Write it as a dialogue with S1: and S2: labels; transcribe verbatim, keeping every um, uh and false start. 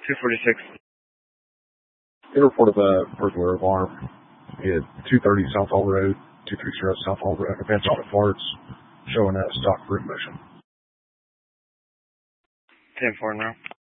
S1: two forty-six.
S2: They reported a burglar alarm at two thirty South Hall Road, two three zero South Hall Road, advanced audit parts, showing a stock room motion.
S1: ten four now.